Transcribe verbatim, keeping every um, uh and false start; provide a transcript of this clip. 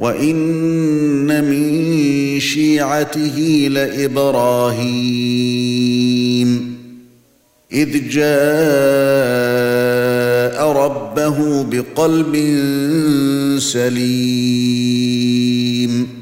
وَإِنَّ مِن شِيعَتِهِ لَإِبْرَاهِيمَ إِذْ جَاءَ رَبَّهُ بِقَلْبٍ سَلِيمٍ